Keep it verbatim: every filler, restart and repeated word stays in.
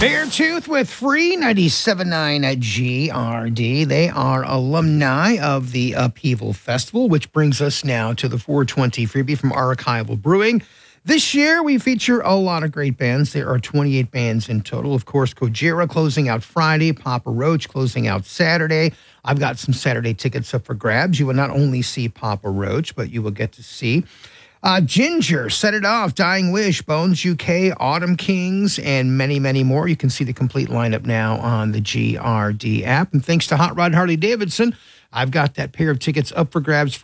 Beartooth with Free ninety-seven point nine at G R D. They are alumni of the Upheaval Festival, which brings us now to the four twenty freebie from Archival Brewing. This year, we feature a lot of great bands. There are twenty-eight bands in total. Of course, Gojira closing out Friday, Papa Roach closing out Saturday. I've got some Saturday tickets up for grabs. You will not only see Papa Roach, but you will get to see Uh, Ginger, Set It Off, Dying Wish, Bones U K, Autumn Kings, and many, many more. You can see the complete lineup now on the G R D app. And thanks to Hot Rod Harley Davidson, I've got that pair of tickets up for grabs for